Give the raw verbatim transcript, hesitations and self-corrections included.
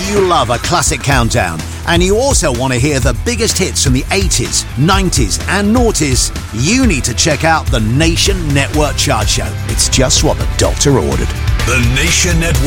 you love a classic countdown and you also want to hear the biggest hits from the eighties, nineties and noughties, you need to check out the Nation Network Chart Show. It's just what the doctor ordered. The Nation Network